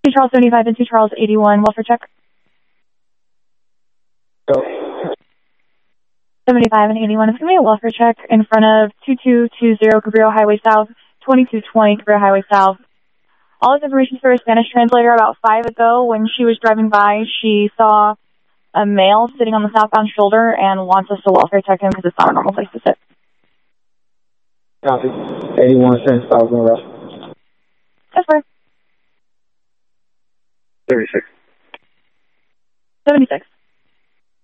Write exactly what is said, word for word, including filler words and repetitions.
two Charles seventy-five and two Charles eighty-one, welfare check. Go. seventy-five and eighty-one is going to be a welfare check in front of two two two zero Cabrillo Highway South, twenty-two twenty Cabrillo Highway South. All this information is for a Spanish translator. About five ago, when she was driving by, she saw a male sitting on the southbound shoulder and wants us to welfare check him because it's not a normal place to sit. Copy. eighty-one, ten thousand route. Yes, sir. thirty-six. seventy-six.